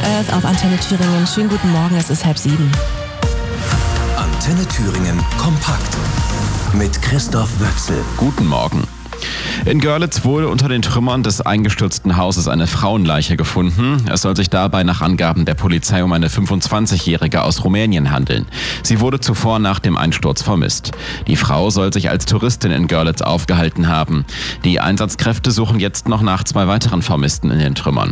Earth auf Antenne Thüringen. Schönen guten Morgen, es ist 6:30. Antenne Thüringen kompakt mit Christoph Wöchsel. Guten Morgen. In Görlitz wurde unter den Trümmern des eingestürzten Hauses eine Frauenleiche gefunden. Es soll sich dabei nach Angaben der Polizei um eine 25-Jährige aus Rumänien handeln. Sie wurde zuvor nach dem Einsturz vermisst. Die Frau soll sich als Touristin in Görlitz aufgehalten haben. Die Einsatzkräfte suchen jetzt noch nach 2 weiteren Vermissten in den Trümmern.